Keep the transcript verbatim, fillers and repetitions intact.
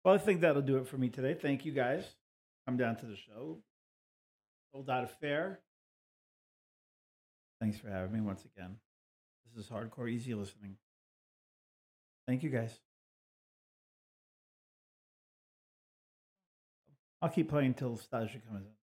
Well, I think that'll do it for me today. Thank you guys. Come down to the show. Sold Out Affair. Thanks for having me once again. This is Hardcore Easy Listening. Thank you guys. I'll keep playing until Stasha comes in.